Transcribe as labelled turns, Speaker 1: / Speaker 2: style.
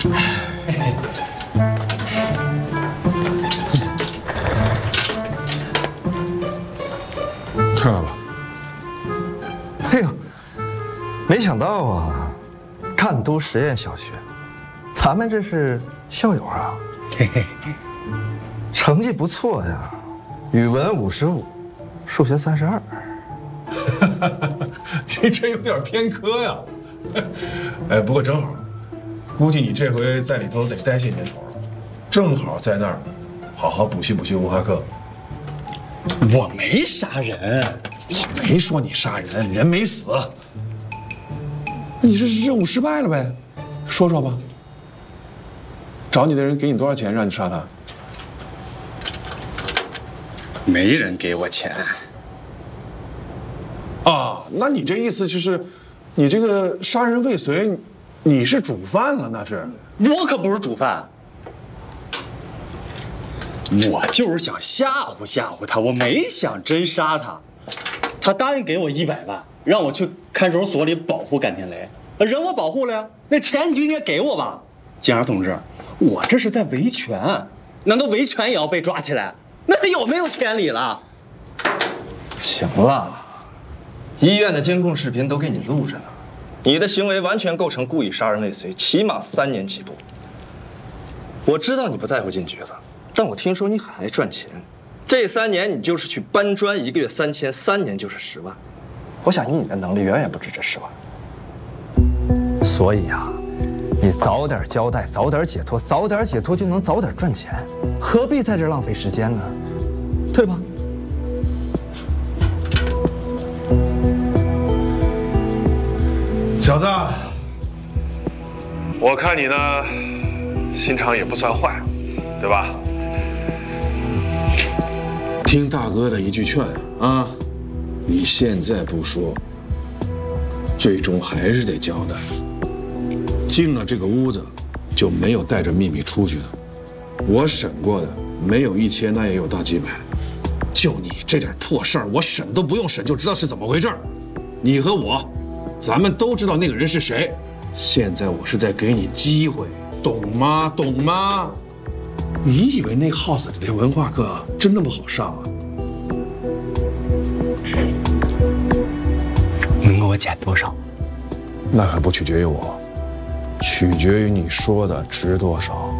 Speaker 1: 看看吧。
Speaker 2: 哎呦，没想到啊，赣都实验小学，咱们这是校友啊。嘿嘿，成绩不错呀，语文55，数学32。
Speaker 1: 这真有点偏科呀。哎，不过正好，估计你这回在里头得待些年头了，正好在那儿好好补习文化课。
Speaker 3: 我没杀人，
Speaker 1: 我没说你杀人，人没死。那你这是任务失败了呗？说说吧。找你的人给你多少钱让你杀他？
Speaker 3: 没人给我钱。
Speaker 1: 啊，那你这意思就是，你这个杀人未遂，你是主犯了，那是？
Speaker 3: 我可不是主犯，我就是想吓唬吓唬他，我没想真杀他。他答应给我100万，让我去看守所里保护甘天雷，人我保护了呀，那钱你就应该给我吧，警察同志，我这是在维权，难道维权也要被抓起来？那有没有天理了？
Speaker 2: 行了。医院的监控视频都给你录着呢，你的行为完全构成故意杀人未遂，起码3年起步。我知道你不在乎进局子，但我听说你很爱赚钱，这3年你就是去搬砖，1个月3000，3年就是10万。我想以你的能力远远不止这10万。所以啊，你早点交代，早点解脱，早点解脱就能早点赚钱，何必在这浪费时间呢？对吧？
Speaker 1: 小子，我看你呢，心肠也不算坏，对吧？听大哥的一句劝啊，你现在不说，最终还是得交代。进了这个屋子，就没有带着秘密出去的。我审过的，没有1000，那也有大几百。就你这点破事儿，我审都不用审就知道是怎么回事。你和我。咱们都知道那个人是谁，现在我是在给你机会，懂吗？懂吗？你以为那 house 里的文化课真那么好上啊？
Speaker 3: 能给我减多少？
Speaker 1: 那可不取决于我，取决于你说的值多少。